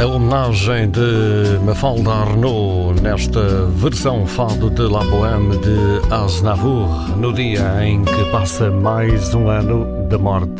A homenagem de Mafalda Arnaud nesta versão fado de La Bohème de Aznavour, no dia em que passa mais um ano da morte